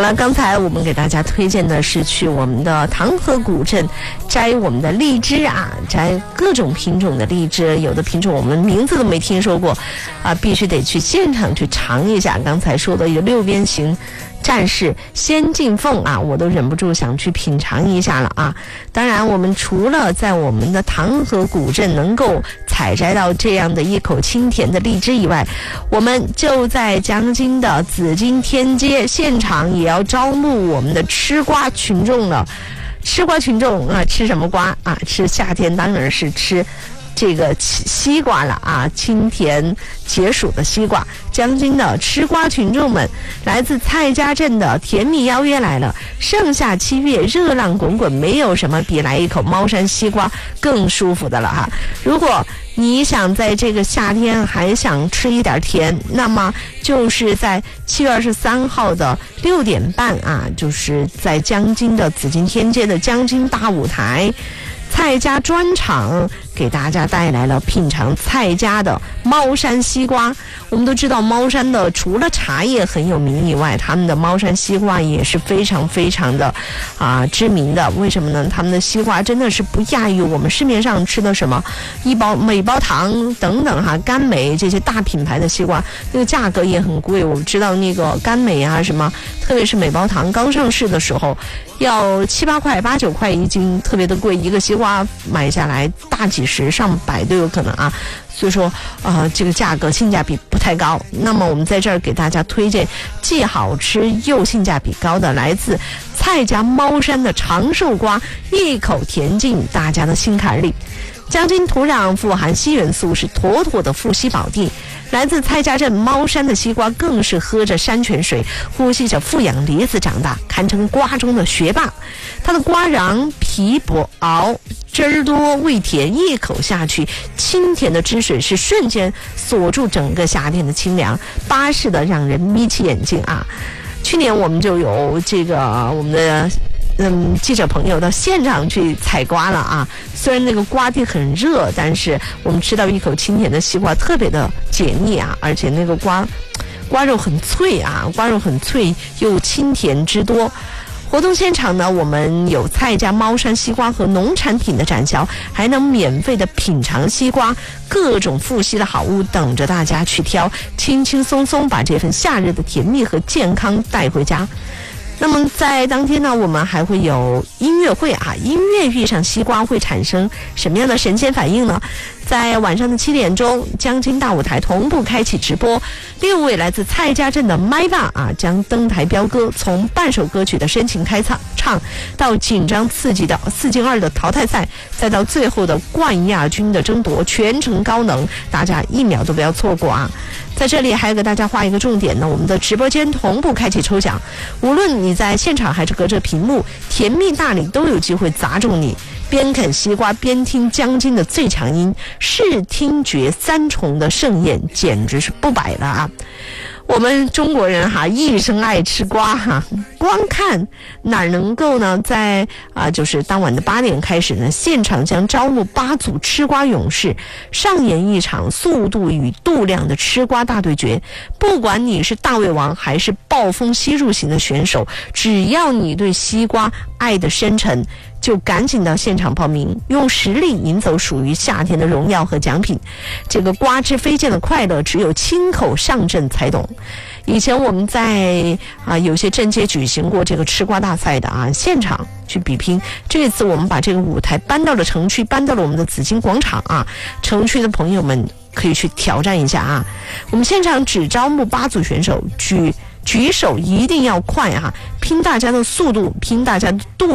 了，刚才我们给大家推荐的是去我们的唐河古镇摘我们的荔枝啊，摘各种品种的荔枝，有的品种我们名字都没听说过啊，必须得去现场去尝一下。刚才说的有六边形战士仙境凤啊，我都忍不住想去品尝一下了啊！当然，我们除了在我们的唐河古镇能够采摘到这样的一口清甜的荔枝以外，我们就在江津的紫金天街现场也要招募我们的吃瓜群众了。吃瓜群众啊，吃什么瓜啊？吃夏天当然是吃这个西瓜了啊，清甜解暑的西瓜。江津的吃瓜群众们，来自蔡家镇的甜蜜邀约来了。盛夏7月热浪滚滚，没有什么比来一口猫山西瓜更舒服的了哈。如果你想在这个夏天还想吃一点甜，那么就是在7月23号的6点半啊，就是在江津的紫金天街的江津大舞台，蔡家专场给大家带来了品尝蔡家的猫山西瓜。我们都知道猫山的除了茶叶很有名以外，他们的猫山西瓜也是非常非常的知名的。为什么呢？他们的西瓜真的是不亚于我们市面上吃的什么美包糖等等哈，甘美这些大品牌的西瓜，那个价格也很贵。我们知道那个甘美啊什么，特别是美包糖刚上市的时候要7、8块、8、9块一斤，特别的贵，一个西瓜买下来大几十上百都有可能啊。所以说这个价格性价比不太高。那么我们在这儿给大家推荐既好吃又性价比高的来自蔡家猫山的长寿瓜，一口甜进大家的心坎里。江津土壤富含硒元素，是妥妥的富硒宝地。来自蔡家镇猫山的西瓜更是喝着山泉水，呼吸着富氧离子长大，堪称瓜中的学霸。它的瓜瓤皮薄薄，汁儿多味甜，一口下去，清甜的汁水是瞬间锁住整个夏天的清凉，巴适的让人眯起眼睛啊！去年我们就有这个我们的记者朋友到现场去采瓜了啊。虽然那个瓜地很热，但是我们吃到一口清甜的西瓜特别的解腻啊，而且那个瓜肉很脆啊，瓜肉很脆又清甜汁多。活动现场呢，我们有蔡家猫山西瓜和农产品的展销，还能免费的品尝西瓜，各种富硒的好物等着大家去挑，轻轻松松把这份夏日的甜蜜和健康带回家。那么在当天呢，我们还会有音乐会啊，音乐遇上西瓜会产生什么样的神仙反应呢？在晚上的7点钟，江津大舞台同步开启直播，6位来自蔡家镇的麦霸啊将登台飙歌，从半首歌曲的深情开唱到紧张刺激的4进2的淘汰赛，再到最后的冠亚军的争夺，全程高能，大家1秒都不要错过啊！在这里还要给大家画一个重点呢，我们的直播间同步开启抽奖，无论你在现场还是隔着屏幕，甜蜜大礼都有机会砸中你。边啃西瓜边听江津的最强音，视听觉3重的盛宴，简直是不摆了啊！我们中国人哈一生爱吃瓜哈，光看哪能够呢？在就是当晚的8点开始呢，现场将招募8组吃瓜勇士，上演一场速度与度量的吃瓜大对决。不管你是大胃王还是暴风吸入型的选手，只要你对西瓜爱的深沉，就赶紧到现场报名，用实力赢走属于夏天的荣耀和奖品。这个瓜汁飞溅的快乐，只有亲口上阵才懂。以前我们在有些镇街举行过这个吃瓜大赛的啊，现场去比拼。这次我们把这个舞台搬到了城区，搬到了我们的紫金广场啊，城区的朋友们可以去挑战一下啊。我们现场只招募8组选手，举手一定要快啊，拼大家的速度，拼大家的度